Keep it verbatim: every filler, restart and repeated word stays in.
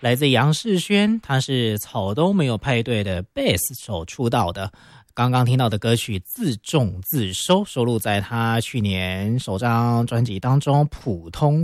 来自杨世轩，他是草东没有派对的贝斯手出道的。刚刚听到的歌曲《自重自收》收录在他去年首张专辑当中《普通